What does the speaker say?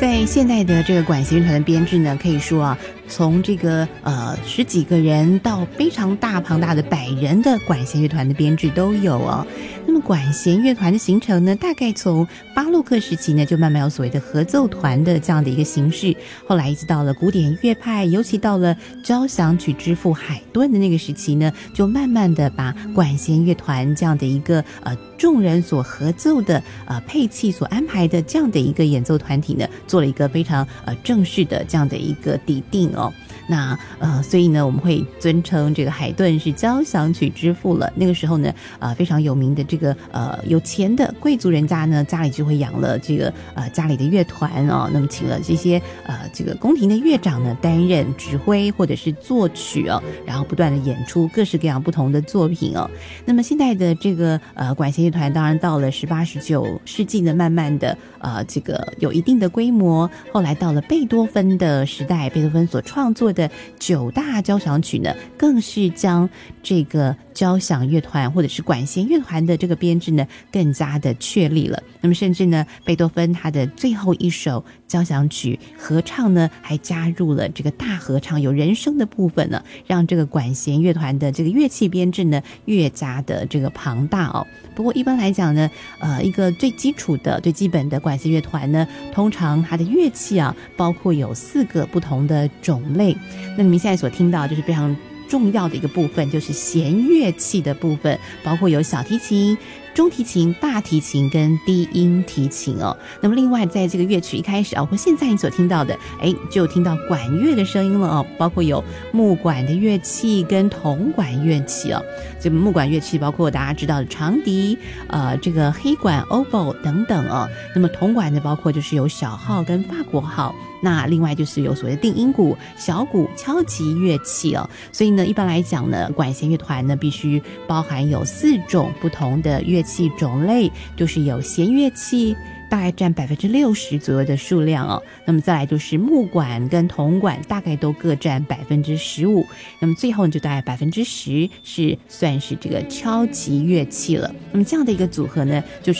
在现代的这个管弦乐团的编制呢，可以说啊，从这个十几个人到非常庞大的100人的管弦乐团的编制都有哦。那么管弦乐团的形成呢，大概从巴洛克时期呢，就慢慢有所谓的合奏团的这样的一个形式，后来一直到了古典乐派，尤其到了交响曲之父海顿的那个时期呢，就慢慢的把管弦乐团这样的一个众人所合奏的配器所安排的这样的一个演奏团体呢，做了一个非常正式的这样的一个底定哦。那所以呢，我们会尊称这个海顿是交响曲之父了。那个时候呢，非常有名的这个有钱的贵族人家呢，家里就会养了这个家里的乐团哦，那么请了这些这个宫廷的乐长呢担任指挥或者是作曲哦，然后不断的演出各式各样不同的作品哦。那么现在的这个管弦乐团，当然到了18、19世纪呢，慢慢的这个有一定的规模。后来到了贝多芬的时代，贝多芬所创作的9大交响曲呢，更是将这个交响乐团或者是管弦乐团的这个编制呢，更加的确立了。那么甚至呢，贝多芬他的最后一首交响曲合唱呢，还加入了这个大合唱，有人声的部分呢，让这个管弦乐团的这个乐器编制呢，越加的这个庞大哦。不过一般来讲呢，一个最基础的、最基本的管弦乐团呢，通常它的乐器啊，包括有4个不同的种类。那你们现在所听到就是非常重要的一个部分，就是弦乐器的部分，包括有小提琴、中提琴、大提琴跟低音提琴哦。那么另外在这个乐曲一开始啊，或现在你所听到的，就听到管乐的声音了哦，包括有木管的乐器跟铜管乐器哦。这个木管乐器包括大家知道的长笛、这个黑管 oboe 等等哦。那么铜管呢，包括就是有小号跟法国号。那另外就是有所谓的定音鼓、小鼓、敲击乐器哦。所以呢，一般来讲呢，管弦乐团呢必须包含有4种不同的乐器种类，就是有弦乐器，大概占60%左右的数量哦。那么再来就是木管跟铜管，大概都各占15%。那么最后呢，就大概10%是算是这个敲击乐器了。那么这样的一个组合呢，就是